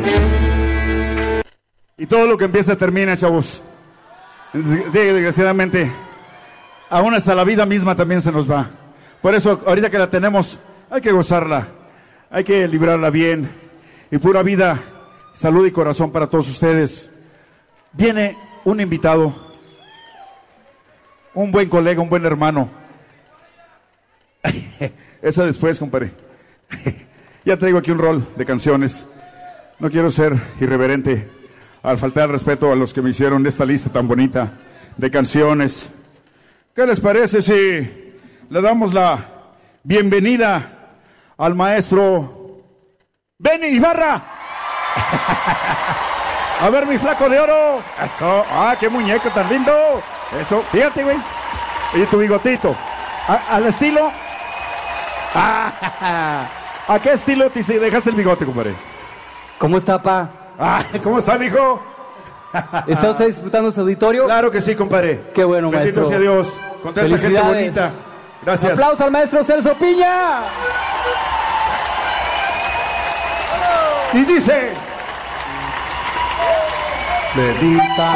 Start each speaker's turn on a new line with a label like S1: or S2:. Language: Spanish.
S1: Y todo lo que empieza termina, chavos. Desgraciadamente, aún hasta la vida misma también se nos va. Por eso, ahorita que la tenemos, hay que gozarla, hay que librarla bien. Y pura vida, salud y corazón para todos ustedes. Viene un invitado, un buen colega, un buen hermano. Eso después, compadre. Ya traigo aquí un rol de canciones. No quiero ser irreverente al faltar respeto a los que me hicieron esta lista tan bonita de canciones. ¿Qué les parece si le damos la bienvenida al maestro Benny Ibarra? A ver, mi flaco de oro. Eso. Ah, qué muñeco tan lindo. Eso. Fíjate, güey. Y tu bigotito. Al estilo. ¿A qué estilo te dejaste el bigote, compadre?
S2: ¿Cómo está, pa?
S1: ¿Cómo está, mijo?
S2: ¿Está usted disfrutando su auditorio?
S1: Claro que sí, compadre.
S2: Qué bueno,
S1: bendito
S2: maestro.
S1: Sea Dios. Con tanta gente bonita. Gracias.
S2: ¡Aplausos al maestro Celso Piña!
S1: Y dice...
S2: Bendita